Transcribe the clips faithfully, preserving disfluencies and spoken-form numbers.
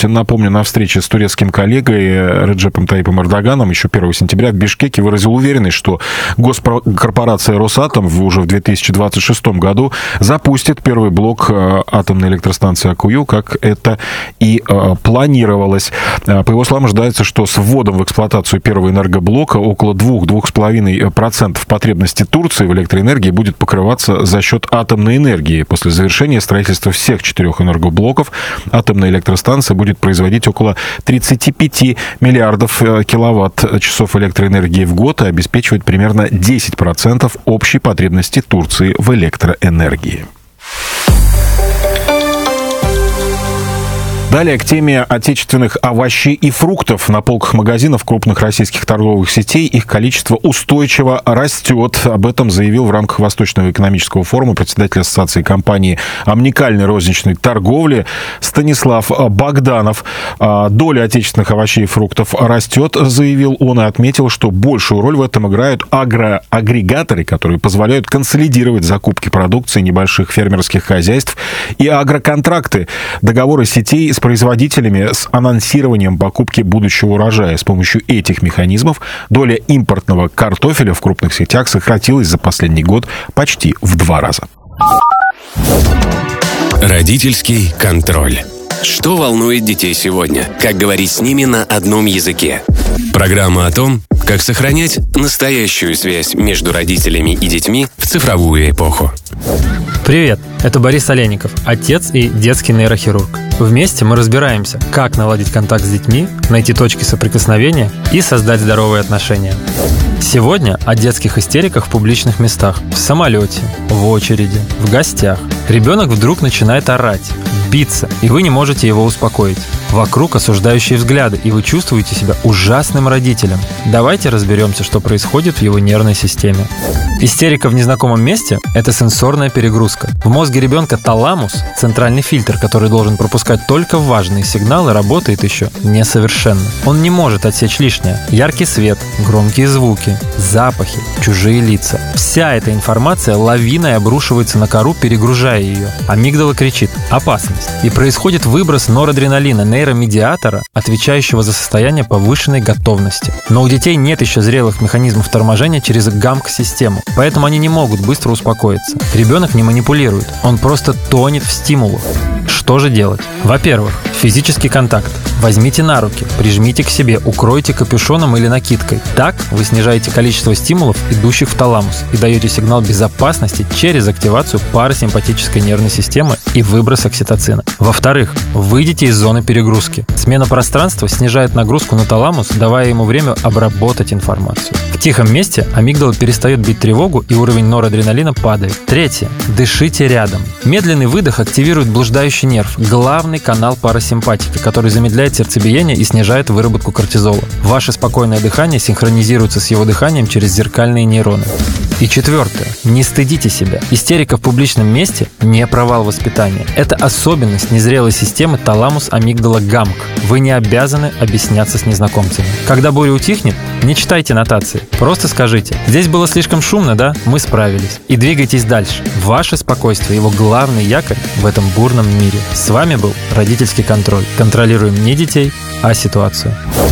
напомню, на встрече с турецким коллегой Реджепом Таyyипом Эрдоганом еще первого сентября в Бишкеке выразил уверенность, что госкорпорация «Росатом» уже в две тысячи двадцать шестом году запустит первый блок атомной электростанции Акую, как это и планировалось. По его словам, ожидается, что с вводом в эксплуатацию первого энергоблока около двух-двух с половиной процентов потребности Турции в электроэнергии будет покрываться за счет атомной энергии. После завершения строительства всех четырех энергоблоков атомная электростанция будет производить около тридцати пяти миллиардов киловатт-часов электроэнергии в год и обеспечивать примерно десять процентов общей потребности Турции в электроэнергии. Далее к теме отечественных овощей и фруктов. На полках магазинов крупных российских торговых сетей их количество устойчиво растет. Об этом заявил в рамках Восточного экономического форума председатель ассоциации компании «Омникальной розничной торговли» Станислав Богданов. Доля отечественных овощей и фруктов растет, заявил он, и отметил, что большую роль в этом играют агроагрегаторы, которые позволяют консолидировать закупки продукции небольших фермерских хозяйств, и агроконтракты, договоры сетей с производителями с анонсированием покупки будущего урожая. С помощью этих механизмов доля импортного картофеля в крупных сетях сократилась за последний год почти в два раза. Родительский контроль. Что волнует детей сегодня? Как говорить с ними на одном языке? Программа о том, как сохранять настоящую связь между родителями и детьми в цифровую эпоху. Привет, это Борис Олейников, отец и детский нейрохирург. Вместе мы разбираемся, как наладить контакт с детьми, найти точки соприкосновения и создать здоровые отношения. Сегодня о детских истериках в публичных местах, в самолете, в очереди, в гостях. Ребенок вдруг начинает орать, биться, и вы не можете его успокоить. Вокруг осуждающие взгляды, и вы чувствуете себя ужасным родителем. Давайте разберемся, что происходит в его нервной системе. Истерика в незнакомом месте – это сенсорная перегрузка. В мозге ребенка таламус, центральный фильтр, который должен пропускать только важные сигналы, работает еще несовершенно. Он не может отсечь лишнее. Яркий свет, громкие звуки, запахи, чужие лица. Вся эта информация лавиной обрушивается на кору, перегружая ее. Амигдала кричит «опасность». И происходит выброс норадреналина, нейромедиатора, отвечающего за состояние повышенной готовности. Но у детей нет еще зрелых механизмов торможения через гамк-систему, поэтому они не могут быстро успокоиться. Ребенок не манипулирует, он просто тонет в стимулах. Что же делать? Во-первых, физический контакт. Возьмите на руки, прижмите к себе, укройте капюшоном или накидкой. Так вы снижаете количество стимулов, идущих в таламус, и даете сигнал безопасности через активацию парасимпатической нервной системы и выброс окситоцина. Во-вторых, выйдите из зоны перегрузки. Смена пространства снижает нагрузку на таламус, давая ему время обработать информацию. В тихом месте амигдала перестает бить тревогу, и уровень норадреналина падает. Третье. Дышите рядом. Медленный выдох активирует блуждающий нерв, главный канал парасимпатики, который замедляет сердцебиение и снижает выработку кортизола. Ваше спокойное дыхание синхронизируется с его дыханием через зеркальные нейроны. И четвертое. Не стыдите себя. Истерика в публичном месте – не провал воспитания. Это особенность незрелой системы таламус-амигдала-гамк. Вы не обязаны объясняться с незнакомцами. Когда буря утихнет, не читайте нотации. Просто скажите: «Здесь было слишком шумно, да? Мы справились». И двигайтесь дальше. Ваше спокойствие – его главный якорь в этом бурном мире. С вами был Родительский контроль. Контролируем не детей, а ситуацию.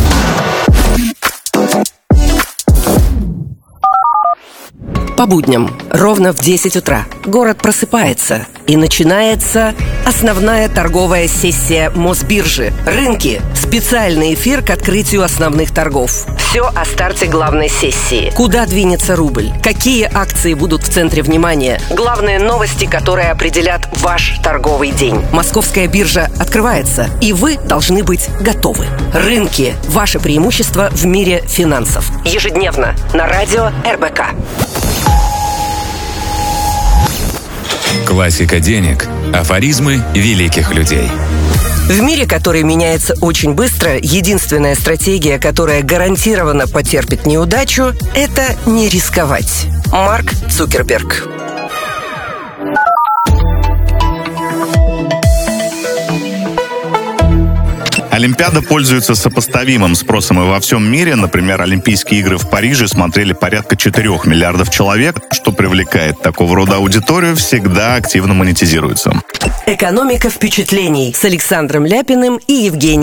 По будням, ровно в десять утра, город просыпается, и начинается основная торговая сессия Мосбиржи. Рынки. Специальный эфир к открытию основных торгов. Все о старте главной сессии. Куда двинется рубль? Какие акции будут в центре внимания? Главные новости, которые определят ваш торговый день. Московская биржа открывается, и вы должны быть готовы. Рынки. Ваше преимущество в мире финансов. Ежедневно на радио эр бэ ка. Классика денег. Афоризмы великих людей. В мире, который меняется очень быстро, единственная стратегия, которая гарантированно потерпит неудачу, это не рисковать. Марк Цукерберг. Олимпиада пользуется сопоставимым спросом и во всем мире. Например, Олимпийские игры в Париже смотрели порядка четырёх миллиардов человек. Что привлекает такого рода аудиторию, всегда активно монетизируется. Экономика впечатлений с Александром Ляпиным и Евгением